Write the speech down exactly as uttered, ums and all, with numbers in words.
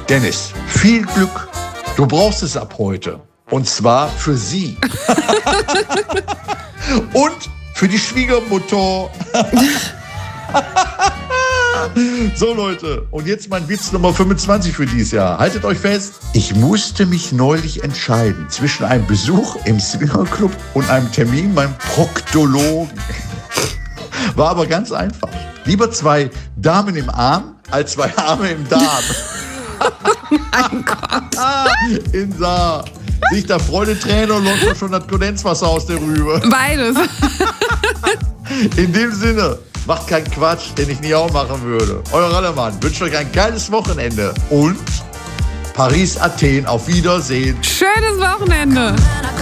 Dennis, viel Glück. Du brauchst es ab heute. Und zwar für sie. Und für die Schwiegermutter. So Leute, und jetzt mein Witz Nummer fünfundzwanzig für dieses Jahr. Haltet euch fest. Ich musste mich neulich entscheiden zwischen einem Besuch im Swingerclub und einem Termin beim Proktologen. War aber ganz einfach. Lieber zwei Damen im Arm als zwei Arme im Darm. Mein Gott. Insa, liegt da Freude, Träne und läuft schon das Kondenswasser aus der Rübe. Beides. In dem Sinne, macht keinen Quatsch, den ich nie auch machen würde. Euer Rademann wünscht euch ein geiles Wochenende und Paris, Athen, auf Wiedersehen. Schönes Wochenende.